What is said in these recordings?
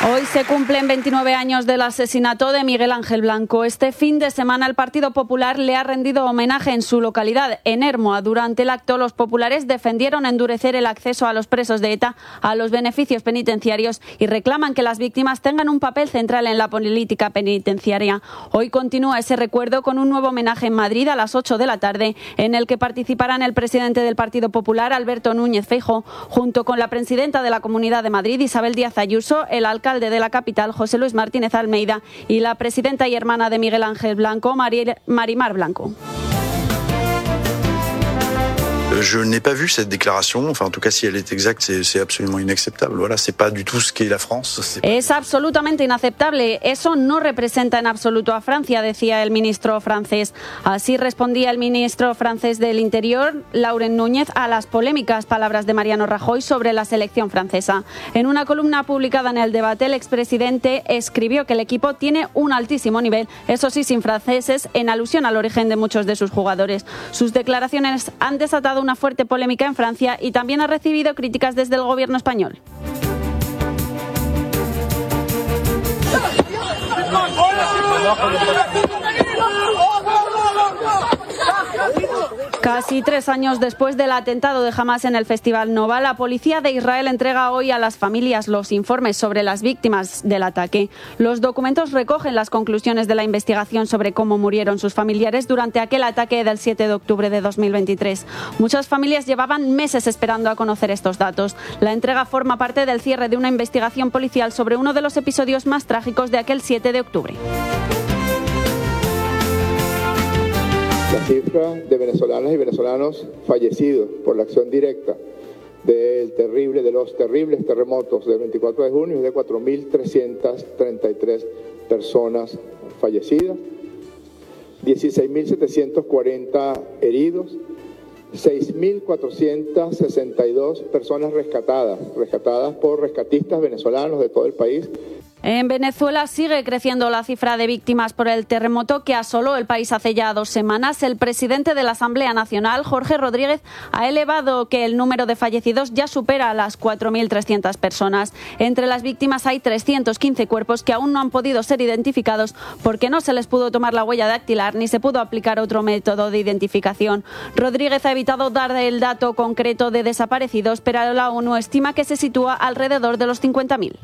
Hoy se cumplen 29 años del asesinato de Miguel Ángel Blanco. Este fin de semana el Partido Popular le ha rendido homenaje en su localidad, en Ermua. Durante el acto, los populares defendieron endurecer el acceso a los presos de ETA a los beneficios penitenciarios y reclaman que las víctimas tengan un papel central en la política penitenciaria. Hoy continúa ese recuerdo con un nuevo homenaje en Madrid a las 8 de la tarde, en el que participarán el presidente del Partido Popular, Alberto Núñez Feijóo, junto con la presidenta de la Comunidad de Madrid, Isabel Díaz Ayuso, el alcalde de la capital, José Luis Martínez Almeida, y la presidenta y hermana de Miguel Ángel Blanco, Marimar Blanco. Je n'ai pas vu cette déclaration, enfin en tout cas si elle est exacte, c'est absolument inacceptable. Voilà, c'est pas du tout ce qu'est la France. Es absolutamente inaceptable, eso no representa en absoluto a Francia, decía el ministro francés. Así respondía el ministro francés del Interior, Laurent Núñez, a las polémicas palabras de Mariano Rajoy sobre la selección francesa. En una columna publicada en El Debate, el expresidente escribió que el equipo tiene un altísimo nivel, eso sí, sin franceses, en alusión al origen de muchos de sus jugadores. Sus declaraciones han desatado una fuerte polémica en Francia y también ha recibido críticas desde el gobierno español. Casi 3 años después del atentado de Hamás en el Festival Nova, la policía de Israel entrega hoy a las familias los informes sobre las víctimas del ataque. Los documentos recogen las conclusiones de la investigación sobre cómo murieron sus familiares durante aquel ataque del 7 de octubre de 2023. Muchas familias llevaban meses esperando a conocer estos datos. La entrega forma parte del cierre de una investigación policial sobre uno de los episodios más trágicos de aquel 7 de octubre. La cifra de venezolanas y venezolanos fallecidos por la acción directa de los terribles terremotos del 24 de junio es de 4.333 personas fallecidas, 16.740 heridos, 6.462 personas rescatadas por rescatistas venezolanos de todo el país. En Venezuela sigue creciendo la cifra de víctimas por el terremoto que asoló el país hace ya 2 semanas. El presidente de la Asamblea Nacional, Jorge Rodríguez, ha elevado que el número de fallecidos ya supera a las 4.300 personas. Entre las víctimas hay 315 cuerpos que aún no han podido ser identificados porque no se les pudo tomar la huella dactilar ni se pudo aplicar otro método de identificación. Rodríguez ha evitado dar el dato concreto de desaparecidos, pero la ONU estima que se sitúa alrededor de los 50.000.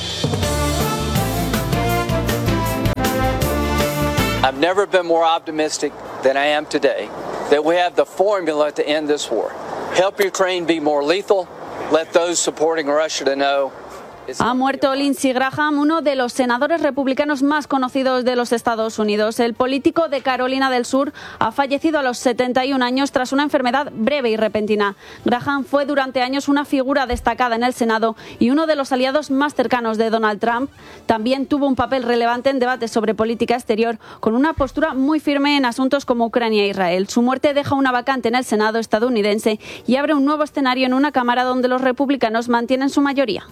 I've never been more optimistic than I am today that we have the formula to end this war. Help Ukraine be more lethal. Let those supporting Russia to know. Ha muerto Lindsey Graham, uno de los senadores republicanos más conocidos de los Estados Unidos. El político de Carolina del Sur ha fallecido a los 71 años tras una enfermedad breve y repentina. Graham fue durante años una figura destacada en el Senado y uno de los aliados más cercanos de Donald Trump. También tuvo un papel relevante en debates sobre política exterior, con una postura muy firme en asuntos como Ucrania e Israel. Su muerte deja una vacante en el Senado estadounidense y abre un nuevo escenario en una Cámara donde los republicanos mantienen su mayoría.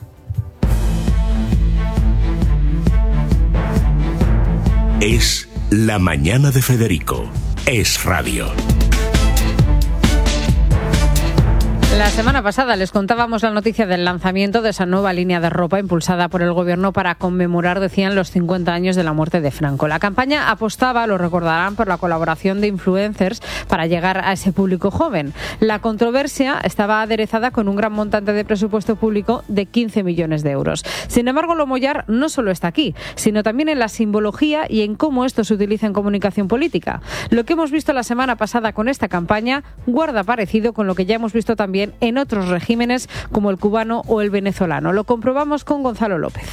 Es La Mañana de Federico. Es Radio. La semana pasada les contábamos la noticia del lanzamiento de esa nueva línea de ropa impulsada por el gobierno para conmemorar, decían, los 50 años de la muerte de Franco. La campaña apostaba, lo recordarán, por la colaboración de influencers para llegar a ese público joven. La controversia estaba aderezada con un gran montante de presupuesto público de 15 millones de euros. Sin embargo, lo mollar no solo está aquí, sino también en la simbología y en cómo esto se utiliza en comunicación política. Lo que hemos visto la semana pasada con esta campaña guarda parecido con lo que ya hemos visto también en otros regímenes como el cubano o el venezolano. Lo comprobamos con Gonzalo López.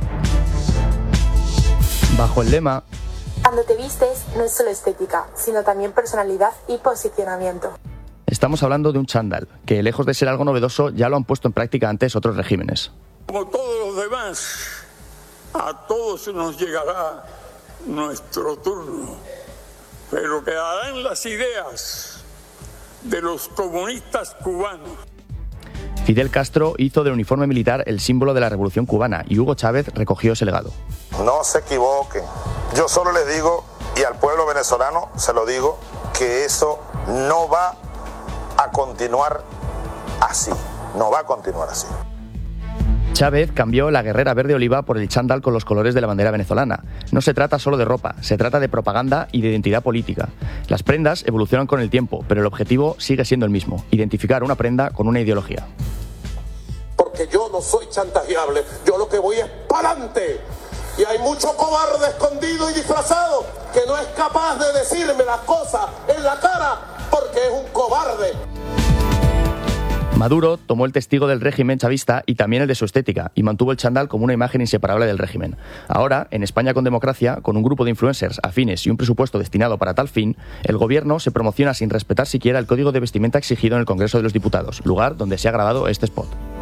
Bajo el lema "Cuando te vistes no es solo estética, sino también personalidad y posicionamiento", estamos hablando de un chándal, que lejos de ser algo novedoso ya lo han puesto en práctica antes otros regímenes. Como todos los demás, a todos nos llegará nuestro turno, pero quedarán las ideas de los comunistas cubanos. Fidel Castro hizo del uniforme militar el símbolo de la Revolución cubana y Hugo Chávez recogió ese legado. No se equivoquen. Yo solo les digo, y al pueblo venezolano se lo digo, que eso no va a continuar así. No va a continuar así. Chávez cambió la guerrera verde oliva por el chándal con los colores de la bandera venezolana. No se trata solo de ropa, se trata de propaganda y de identidad política. Las prendas evolucionan con el tiempo, pero el objetivo sigue siendo el mismo: identificar una prenda con una ideología. Porque yo no soy chantajeable, yo lo que voy es para adelante. Y hay mucho cobarde escondido y disfrazado que no es capaz de decirme las cosas en la cara porque es un cobarde. Maduro tomó el testigo del régimen chavista y también el de su estética, y mantuvo el chándal como una imagen inseparable del régimen. Ahora, en España con democracia, con un grupo de influencers afines y un presupuesto destinado para tal fin, el gobierno se promociona sin respetar siquiera el código de vestimenta exigido en el Congreso de los Diputados, lugar donde se ha grabado este spot.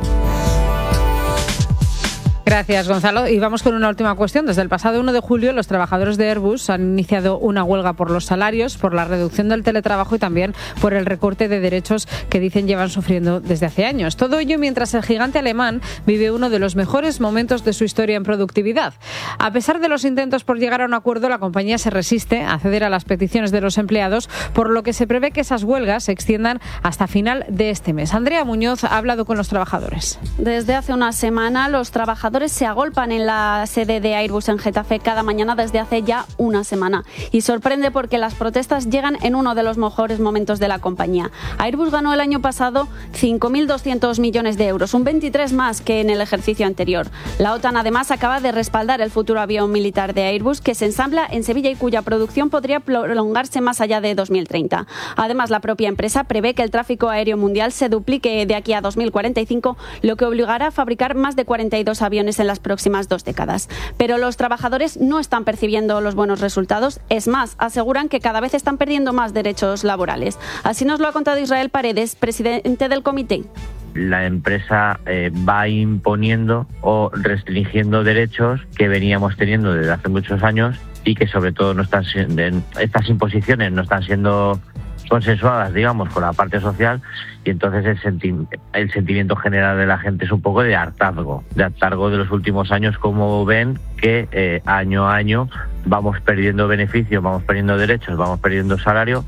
Gracias, Gonzalo. Y vamos con una última cuestión. Desde el pasado 1 de julio, los trabajadores de Airbus han iniciado una huelga por los salarios, por la reducción del teletrabajo y también por el recorte de derechos que dicen llevan sufriendo desde hace años. Todo ello mientras el gigante alemán vive uno de los mejores momentos de su historia en productividad. A pesar de los intentos por llegar a un acuerdo, la compañía se resiste a ceder a las peticiones de los empleados, por lo que se prevé que esas huelgas se extiendan hasta final de este mes. Andrea Muñoz ha hablado con los trabajadores. Desde hace una semana, los trabajadores se agolpan en la sede de Airbus en Getafe cada mañana desde hace ya una semana. Y sorprende porque las protestas llegan en uno de los mejores momentos de la compañía. Airbus ganó el año pasado 5.200 millones de euros, un 23 más que en el ejercicio anterior. La OTAN además acaba de respaldar el futuro avión militar de Airbus, que se ensambla en Sevilla y cuya producción podría prolongarse más allá de 2030. Además, la propia empresa prevé que el tráfico aéreo mundial se duplique de aquí a 2045, lo que obligará a fabricar más de 42 aviones en las próximas 2 décadas. Pero los trabajadores no están percibiendo los buenos resultados. Es más, aseguran que cada vez están perdiendo más derechos laborales. Así nos lo ha contado Israel Paredes, presidente del comité. La empresa va imponiendo o restringiendo derechos que veníamos teniendo desde hace muchos años y que sobre todo no están siendo, estas imposiciones no están siendo consensuadas, digamos, con la parte social, y entonces el sentimiento general de la gente es un poco de hartazgo de los últimos años, como ven que año a año vamos perdiendo beneficios, vamos perdiendo derechos, vamos perdiendo salario.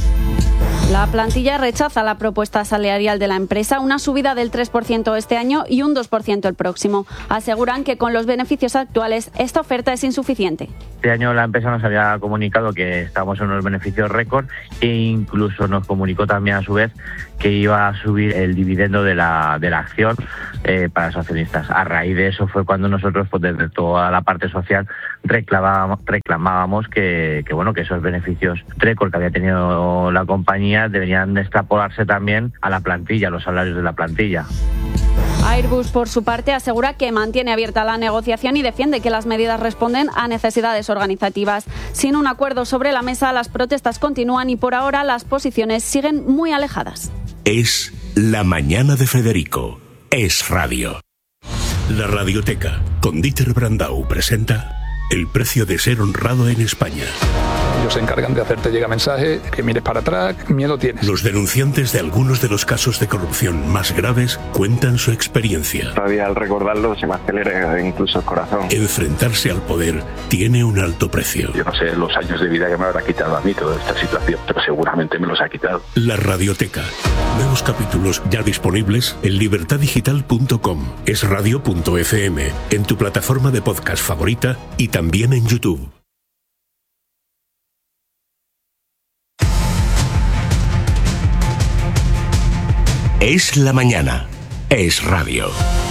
La plantilla rechaza la propuesta salarial de la empresa, una subida del 3% este año y un 2% el próximo. Aseguran que con los beneficios actuales esta oferta es insuficiente. Este año la empresa nos había comunicado que estamos en unos beneficios récord e incluso nos comunicó también a su vez que iba a subir el dividendo de la acción para los accionistas. A raíz de eso fue cuando nosotros, pues, desde toda la parte social reclamábamos que esos beneficios récord que había tenido la compañía deberían extrapolarse también a la plantilla, a los salarios de la plantilla. Airbus, por su parte, asegura que mantiene abierta la negociación y defiende que las medidas responden a necesidades organizativas. Sin un acuerdo sobre la mesa, las protestas continúan y por ahora las posiciones siguen muy alejadas. Es La Mañana de Federico. Es Radio. La Radioteca, con Dieter Brandau, presenta El precio de ser honrado en España. Ellos se encargan de hacerte llegar mensajes, que mires para atrás, miedo tienes. Los denunciantes de algunos de los casos de corrupción más graves cuentan su experiencia. Todavía al recordarlo se me acelera incluso el corazón. Enfrentarse al poder tiene un alto precio. Yo no sé los años de vida que me habrá quitado a mí toda esta situación, pero seguramente me los ha quitado. La Radioteca. Nuevos capítulos ya disponibles en libertadigital.com, esradio.fm, en tu plataforma de podcast favorita y también en YouTube. Es la mañana. Es radio.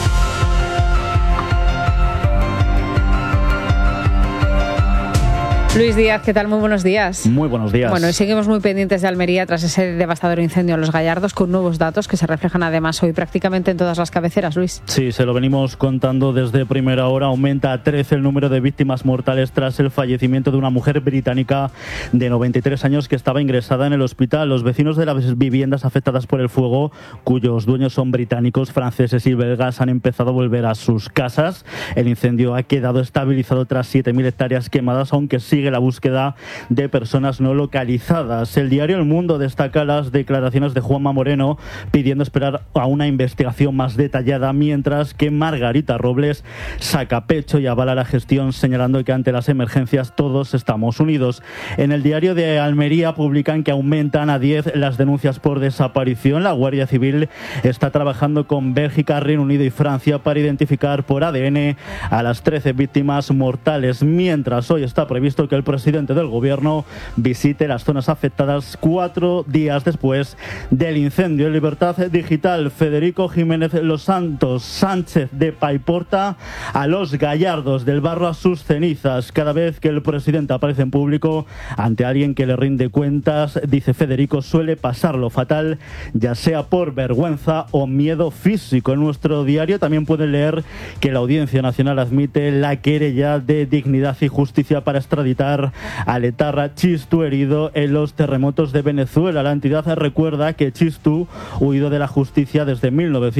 Luis Díaz, ¿qué tal? Muy buenos días. Muy buenos días. Bueno, y seguimos muy pendientes de Almería tras ese devastador incendio en Los Gallardos, con nuevos datos que se reflejan además hoy prácticamente en todas las cabeceras, Luis. Sí, se lo venimos contando desde primera hora. Aumenta a 13 el número de víctimas mortales tras el fallecimiento de una mujer británica de 93 años que estaba ingresada en el hospital. Los vecinos de las viviendas afectadas por el fuego, cuyos dueños son británicos, franceses y belgas, han empezado a volver a sus casas. El incendio ha quedado estabilizado tras 7.000 hectáreas quemadas, aunque sigue sigue la búsqueda de personas no localizadas. El diario El Mundo destaca las declaraciones de Juanma Moreno pidiendo esperar a una investigación más detallada, mientras que Margarita Robles saca pecho y avala la gestión, señalando que ante las emergencias todos estamos unidos. En el diario de Almería publican que aumentan a 10 las denuncias por desaparición. La Guardia Civil está trabajando con Bélgica, Reino Unido y Francia para identificar por ADN a las 13 víctimas mortales, mientras hoy está previsto que el presidente del gobierno visite las zonas afectadas 4 días después del incendio. En Libertad Digital, Federico Jiménez Los Santos Sánchez de Paiporta a los gallardos del barro a sus cenizas. Cada vez que el presidente aparece en público ante alguien que le rinde cuentas, dice Federico, suele pasarlo fatal, ya sea por vergüenza o miedo físico. En nuestro diario también pueden leer que la Audiencia Nacional admite la querella de Dignidad y Justicia para extraditar al etarra Txistu, herido en los terremotos de Venezuela. La entidad recuerda que Txistu, huido de la justicia desde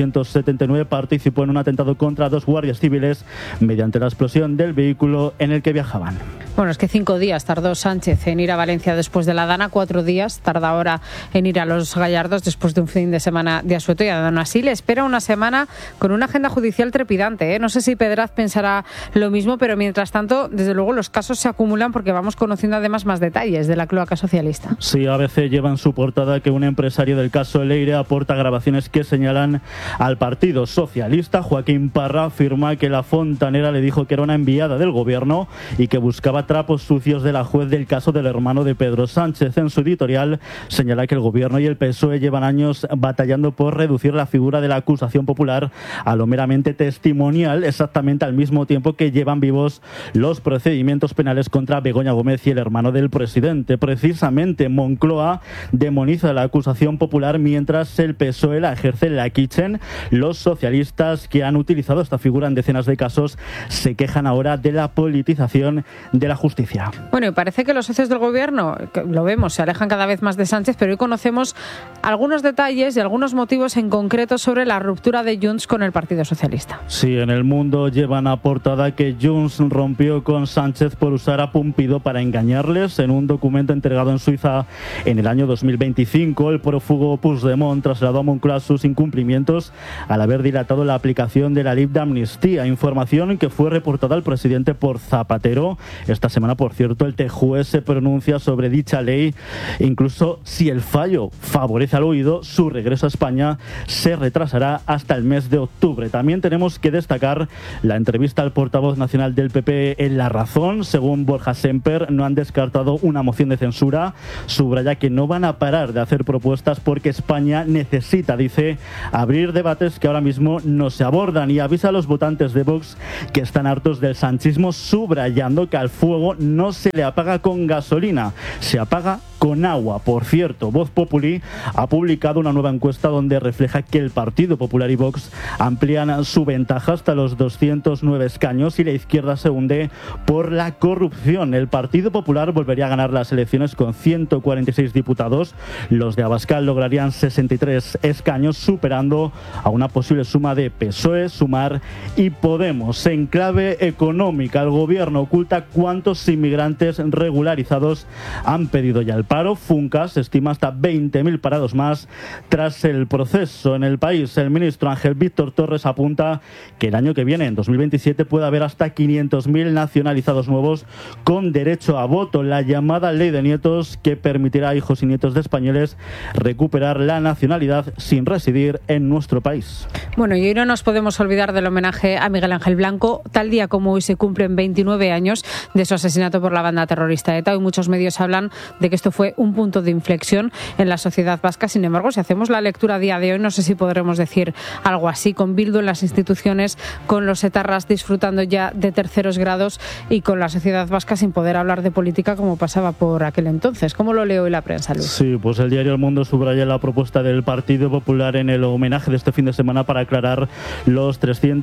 1979, participó en un atentado contra 2 guardias civiles mediante la explosión del vehículo en el que viajaban. Bueno, es que 5 días tardó Sánchez en ir a Valencia después de la Dana, 4 días tarda ahora en ir a los Gallardos después de un fin de semana de asueto, y aún así le espera una semana con una agenda judicial trepidante, ¿eh? No sé si Pedraz pensará lo mismo, pero mientras tanto, desde luego los casos se acumulan porque vamos conociendo además más detalles de la cloaca socialista. Sí, ABC lleva en su portada que un empresario del caso Leire aporta grabaciones que señalan al Partido Socialista. Joaquín Parra afirma que la fontanera le dijo que era una enviada del gobierno y que buscaba trapos sucios de la juez del caso del hermano de Pedro Sánchez. En su editorial señala que el gobierno y el PSOE llevan años batallando por reducir la figura de la acusación popular a lo meramente testimonial, exactamente al mismo tiempo que llevan vivos los procedimientos penales contra Begoña Gómez y el hermano del presidente. Precisamente Moncloa demoniza la acusación popular mientras el PSOE la ejerce en la Kitchen. Los socialistas, que han utilizado esta figura en decenas de casos, se quejan ahora de la politización de la justicia. Bueno, y parece que los socios del gobierno, lo vemos, se alejan cada vez más de Sánchez, pero hoy conocemos algunos detalles y algunos motivos en concreto sobre la ruptura de Junts con el Partido Socialista. Sí, en El Mundo llevan a portada que Junts rompió con Sánchez por usar a Pompidou para engañarles. En un documento entregado en Suiza en el año 2025, el prófugo Puigdemont trasladó a Moncloa sus incumplimientos al haber dilatado la aplicación de la ley de amnistía, información que fue reportada al presidente por Zapatero. Esta semana, por cierto, el TJUE se pronuncia sobre dicha ley. Incluso si el fallo favorece al huido, su regreso a España se retrasará hasta el mes de octubre. También tenemos que destacar la entrevista al portavoz nacional del PP en La Razón. Según Borja Semper, no han descartado una moción de censura. Subraya que no van a parar de hacer propuestas porque España necesita, dice, abrir debates que ahora mismo no se abordan, y avisa a los votantes de Vox que están hartos del sanchismo, subrayando que al fuego no se le apaga con gasolina, se apaga con agua. Por cierto, Voz Populi ha publicado una nueva encuesta donde refleja que el Partido Popular y Vox amplían su ventaja hasta los 209 escaños y la izquierda se hunde por la corrupción. El Partido Popular volvería a ganar las elecciones con 146 diputados. Los de Abascal lograrían 63 escaños, superando a una posible suma de PSOE, Sumar y Podemos. En clave económica, el gobierno oculta cuántos inmigrantes regularizados han pedido ya el paro. Funcas estima hasta 20.000 parados más tras el proceso. En El País, el ministro Ángel Víctor Torres apunta que el año que viene, en 2027, puede haber hasta 500.000 nacionalizados nuevos con derecho a voto. La llamada ley de nietos, que permitirá a hijos y nietos de españoles recuperar la nacionalidad sin residir en nuestro país. Bueno, y hoy no nos podemos olvidar del homenaje a Miguel Ángel Blanco. Tal día como hoy se cumplen 29 años de su asesinato por la banda terrorista ETA. Hoy muchos medios hablan de que esto fue un punto de inflexión en la sociedad vasca. Sin embargo, si hacemos la lectura a día de hoy, no sé si podremos decir algo así, con Bildu en las instituciones, con los etarras disfrutando ya de terceros grados y con la sociedad vasca sin poder hablar de política como pasaba por aquel entonces. ¿Cómo lo leo hoy la prensa, Luis? Sí, pues el diario El Mundo subraya la propuesta del Partido Popular en el homenaje de este fin de semana para aclarar los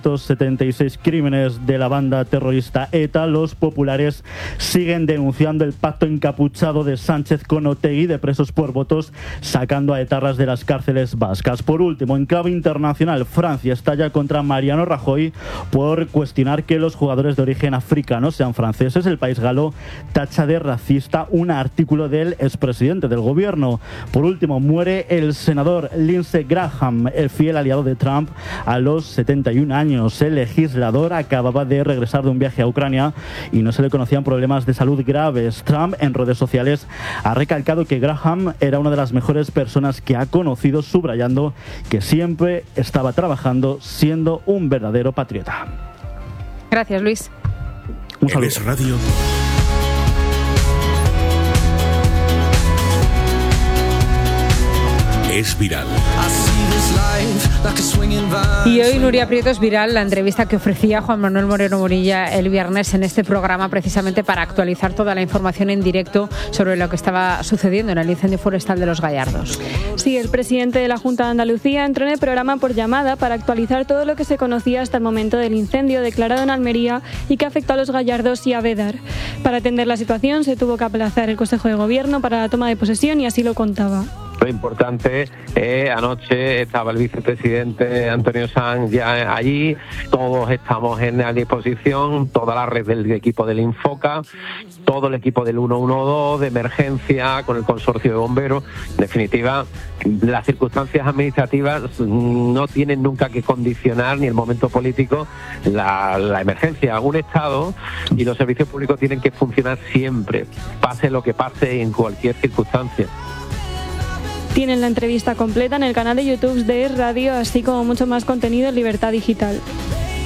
376 crímenes de la banda terrorista ETA. Los populares siguen denunciando el pacto encapuchado de Sánchez con Otegi de presos por votos, sacando a etarras de las cárceles vascas. Por último, en clave internacional, Francia estalla contra Mariano Rajoy por cuestionar que los jugadores de origen africano sean franceses. El país galo tacha de racista un artículo del expresidente del gobierno. Por último, muere el senador Lindsey Graham, el fiel aliado de Trump, a los 71 años. El legislador acababa de regresar de un viaje a Ucrania y no se le conocían problemas de salud graves. Trump en redes sociales ha recalcado que Graham era una de las mejores personas que ha conocido, subrayando que siempre estaba trabajando siendo un verdadero patriota. Gracias, Luis. Un saludo. Es Radio. Es viral. Y hoy Nuria Prieto es viral la entrevista que ofrecía Juan Manuel Moreno Morilla el viernes en este programa, precisamente para actualizar toda la información en directo sobre lo que estaba sucediendo en el incendio forestal de Los Gallardos. Sí, el presidente de la Junta de Andalucía entró en el programa por llamada para actualizar todo lo que se conocía hasta el momento del incendio declarado en Almería y que afectó a Los Gallardos y a Bédar. Para atender la situación se tuvo que aplazar el Consejo de Gobierno para la toma de posesión y así lo contaba. Lo importante, anoche estaba el vicepresidente Antonio Sanz ya allí, todos estamos en la disposición, toda la red del equipo del Infoca, todo el equipo del 112 de emergencia con el consorcio de bomberos. En definitiva, las circunstancias administrativas no tienen nunca que condicionar, ni el momento político, la emergencia. Un Estado y los servicios públicos tienen que funcionar siempre, pase lo que pase en cualquier circunstancia. Tienen la entrevista completa en el canal de YouTube de Es Radio, así como mucho más contenido en Libertad Digital.